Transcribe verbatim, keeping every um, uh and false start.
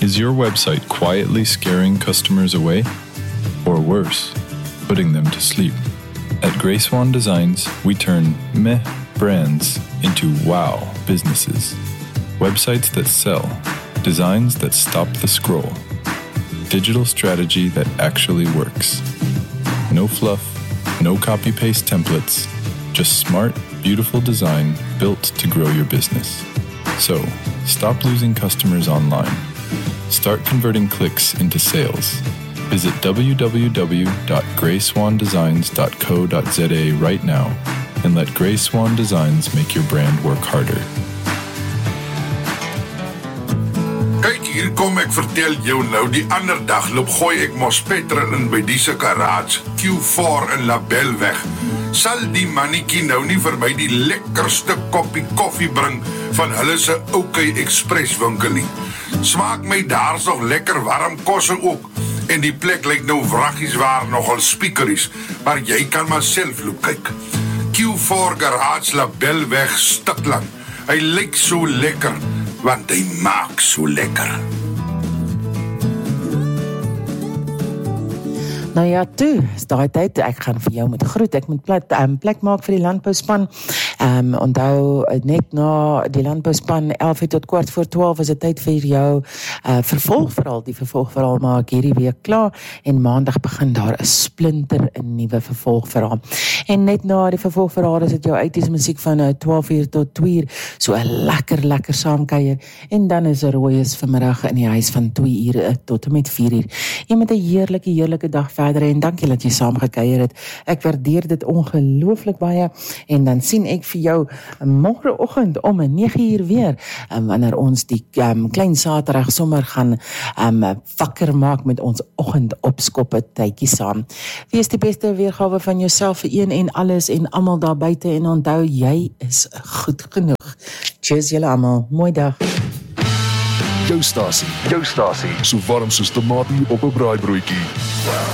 Is your website quietly scaring customers away? Or worse, putting them to sleep? At Grey Swan Designs, we turn meh brands into wow businesses. Websites that sell, designs that stop the scroll, digital strategy that actually works. No fluff, no copy-paste templates, just smart, beautiful design built to grow your business. So, stop losing customers online. Start converting clicks into sales. Visit w w w dot grey swan designs dot co dot z a right now and let Grey Swan Designs make your brand work harder. Kyk, hier kom ek vertel jou nou, die ander dag loop gooi ek mos petrol in by die se garage, Q four in Labelweg. Sal die mannetjie nou nie vir my die lekkerste koppie koffie bring van hulle se OK Express winkel nie. Smaak my daar's nog lekker warm kosse ook. En die plek lyk nou wraggies waar nogal speakeries, maar jy kan maar self loop kyk. Q four Garage Labelweg Stikland. Hy lyk so lekker, want hy maak so lekker. Nou ja, toe, is daai tyd, ek gaan vir jou met groet, ek moet plek, um, plek maak vir die landbouspan, um, onthou, net na die landbouspan, elf uur tot kwart voor twaalf, is dit tyd vir jou uh, vervolgverhaal, die vervolgverhaal maak hierdie week klaar, en maandag begin daar 'n splinter 'n nuwe vervolgverhaal, en net na die vervolgverhaal is dit jou uitties musiek van uh, twaalf uur tot twee uur, so 'n lekker, lekker saamkuier, en dan is er rooies vanmiddag in die huis van twee uur uh, tot en met vier uur, en met 'n heerlike, heerlike dag verder, en dankie dat jy saam gekuier het. Ek waardeer dit ongelooflik baie, en dan sien ek vir jou môreoggend om nege uur weer, um, wanneer ons die um, klein Saterdag sommer gaan um, wakker maak met ons oggend opskoppe tydjie saam. Wees die beste weergawe van jouself vir een en alles en almal daar buite, en onthou, jy is goed genoeg. Cheers julle almal, mooi dag. Jou stasie, jou stasie, so warm soos tomatie op 'n braaibroodjie.